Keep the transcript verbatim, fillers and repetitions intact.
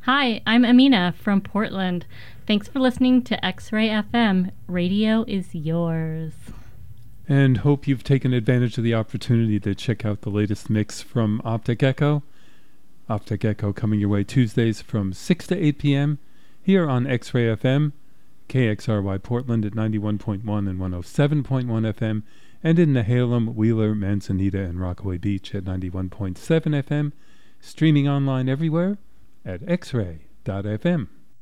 Hi, I'm Amina from Portland. Thanks for listening to X-Ray F M. Radio is yours. And hope you've taken advantage of the opportunity to check out the latest mix from Optic Echo. Optic Echo coming your way Tuesdays from six to eight p.m. here on X-Ray F M, K X R Y Portland at ninety-one point one and one oh seven point one F M, and in Nehalem, Wheeler, Manzanita, and Rockaway Beach at ninety-one point seven F M, streaming online everywhere at x ray dot f m.